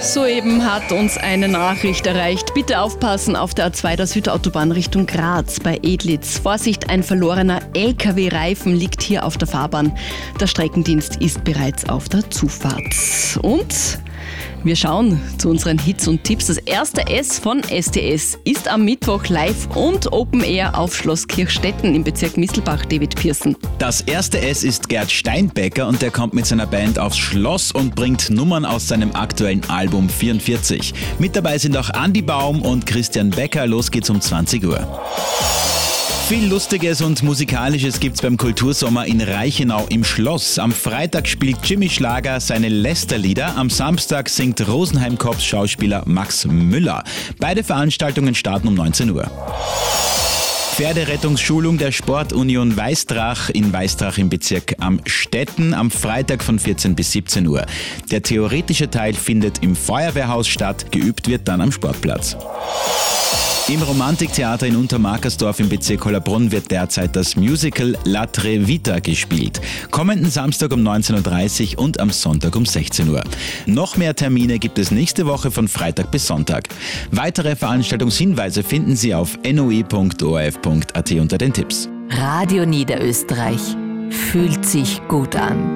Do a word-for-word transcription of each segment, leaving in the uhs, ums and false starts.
Soeben hat uns eine Nachricht erreicht. Bitte aufpassen auf der A zwei der Südautobahn Richtung Graz bei Edlitz. Vorsicht, ein verlorener L K W-Reifen liegt hier auf der Fahrbahn. Der Streckendienst ist bereits auf der Zufahrt. Und wir schauen zu unseren Hits und Tipps. Das erste S von S T S ist am Mittwoch live und Open Air auf Schloss Kirchstetten im Bezirk Misselbach. David Pearson. Das erste S ist Gerd Steinbecker und der kommt mit seiner Band aufs Schloss und bringt Nummern aus seinem aktuellen Album vierundvierzig. Mit dabei sind auch Andi Baum und Christian Becker. Los geht's um zwanzig Uhr. Viel Lustiges und Musikalisches gibt's beim Kultursommer in Reichenau im Schloss. Am Freitag spielt Jimmy Schlager seine Lästerlieder. Am Samstag singt Rosenheim Corps Schauspieler Max Müller. Beide Veranstaltungen starten um neunzehn Uhr. Pferderettungsschulung der Sportunion Weißdrach in Weißdrach im Bezirk Amstetten am Freitag von vierzehn bis siebzehn Uhr. Der theoretische Teil findet im Feuerwehrhaus statt, geübt wird dann am Sportplatz. Im Romantiktheater in Untermarkersdorf im Bezirk Hollabrunn wird derzeit das Musical La Trevita gespielt. Kommenden Samstag um neunzehn Uhr dreißig und am Sonntag um sechzehn Uhr. Noch mehr Termine gibt es nächste Woche von Freitag bis Sonntag. Weitere Veranstaltungshinweise finden Sie auf n o i punkt o r f punkt a t unter den Tipps. Radio Niederösterreich. Fühlt sich gut an.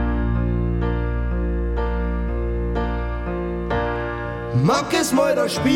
Mag es mal das Spiel